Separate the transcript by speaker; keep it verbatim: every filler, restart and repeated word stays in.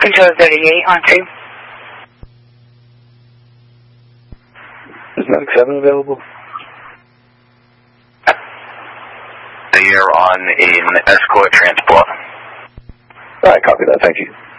Speaker 1: Control thirty-eight on two.
Speaker 2: Is Medic seven available?
Speaker 3: You're on an escort transport.
Speaker 2: Alright, copy that, thank you.